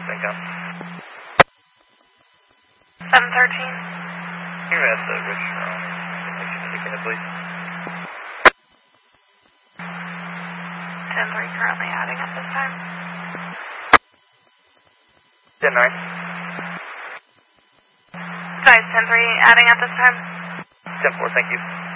CENTCOM. 713. Here at the Rich ticket, please. 10-3 currently adding at this time. 10-9. Guys, 10-3 adding at this time. 10-4, thank you.